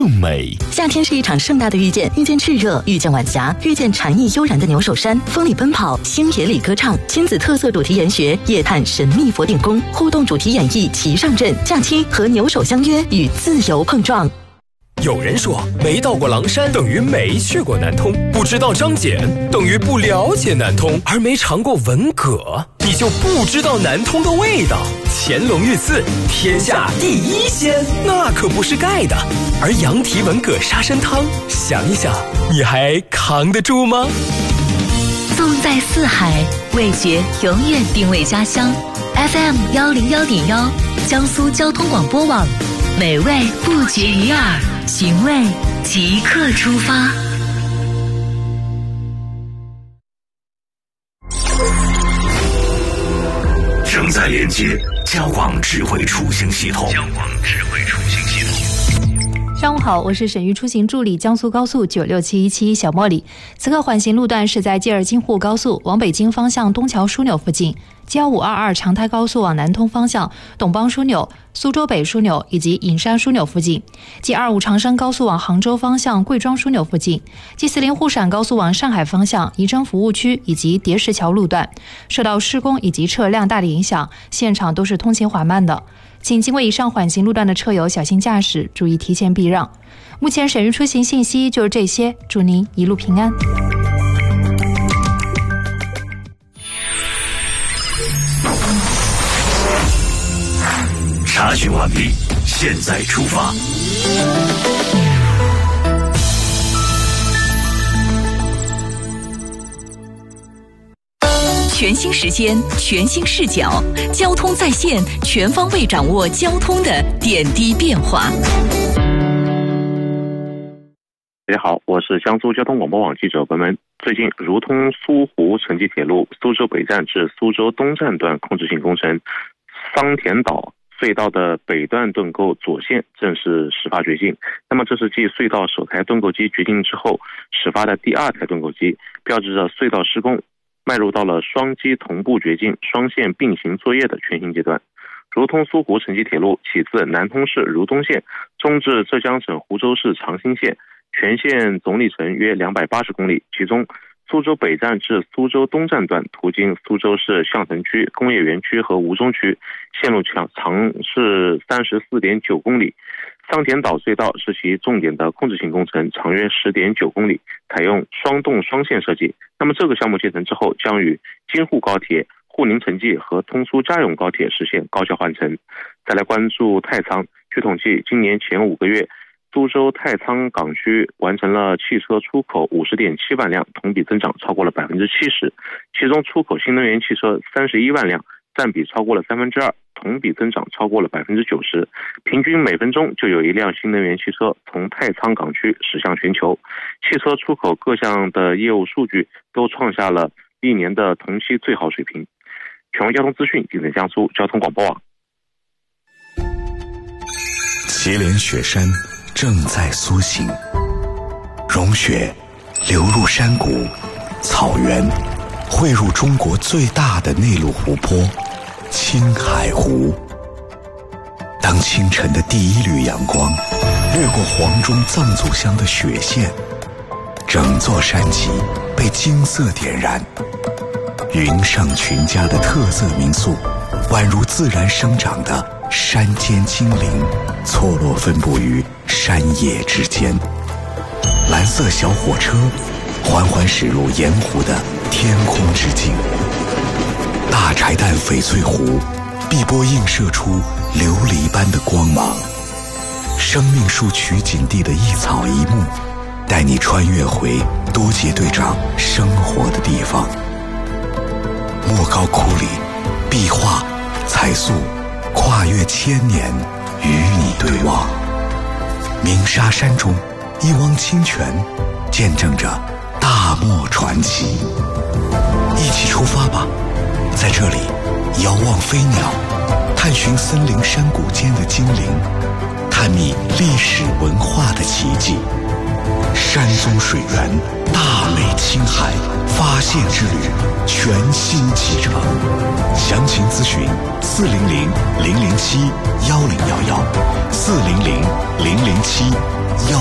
更美。 夏天是一场盛大的遇见，遇见炽热，遇见晚霞，遇见禅意悠然的牛首山，风里奔跑，星野里歌唱，亲子特色主题研学，夜探神秘佛顶宫，互动主题演绎齐上阵，假期和牛首相约，与自由碰撞。 有人说，没到过狼山等于没去过南通，不知道张謇等于不了解南通，而没尝过文蛤，你就不知道南通的味道。乾隆御赐天下第一鲜，那可不是盖的。而羊蹄文蛤沙参汤，想一想，你还扛得住吗？ 纵在四海，味觉永远定位家乡。FM 101.1，江苏交通广播网，美味不绝于耳，寻味即刻出发。 正在连接交广智慧出行系统。 上午好，我是省域出行助理江苏高速96717小茉莉。此刻缓行路段是在吉尔津沪高速往北京方向东桥枢纽附近，G1522长台高速往南通方向董邦枢纽、苏州北枢纽以及隐山枢纽附近，G25长山高速往杭州方向贵庄枢纽附近，G40沪陕高速往上海方向宜征服务区以及叠石桥路段，受到施工以及车辆大的影响，现场都是通行缓慢的。请经过以上缓行路段的车友小心驾驶，注意提前避让。目前省域出行信息就是这些，祝您一路平安。 查询完毕，现在出发。 全新时间，全新视角，交通在线，全方位掌握交通的点滴变化。 大家好，我是江苏交通广播网记者文文。最近，如通苏湖城际铁路苏州北站至苏州东站段控制性工程桑田岛隧道的北段盾构左线正式始发掘进。那么这是继隧道首台盾构机掘进之后始发的第二台盾构机，标志着隧道施工迈入到了双机同步掘进、双线并行作业的全新阶段。如通苏湖城际铁路起自南通市如东县，中至浙江省湖州市长兴县，全线总里程约280公里，其中苏州北站至苏州东站段途经苏州市相城区、工业园区和吴中区，线路长是34.9公里。桑田岛隧道是其重点的控制性工程，长约10.9公里，采用双洞双线设计。那么这个项目建成之后，将与京沪高铁、沪宁城际和通苏嘉永高铁实现高效换乘。再来关注太仓，据统计，今年前5个月，苏州太仓港区完成了汽车出口50.7万辆，同比增长超过了70%，其中出口新能源汽车31万辆，占比超过了2%，同比增长超过了90%，平均每分钟就有一辆新能源汽车从太仓港区驶向全球。汽车出口各项的业务数据都创下了历年的同期最好水平。全国交通资讯尽在江苏交通广播网。 祁连雪山正在苏醒，融雪流入山谷、草原，汇入中国最大的内陆湖泊青海湖。当清晨的第一缕阳光掠过黄钟藏祖乡的雪线，整座山脊被金色点燃。云上群家的特色民宿，宛如自然生长的山间精灵，错落分布于山野之间。蓝色小火车缓缓驶入盐湖的天空之境，大柴旦翡翠湖碧波映射出琉璃般的光芒。生命树取景地的一草一木，带你穿越回多杰队长生活的地方。莫高窟里，壁画、彩塑跨越1000年，与你对望。鸣沙山中，一汪清泉见证着大漠传奇。一起出发吧，在这里遥望飞鸟，探寻森林山谷间的精灵，探秘历史文化的奇迹。山中水源，大美青海发现之旅，全新启程。详情咨询400-007-1011，400-007-1011。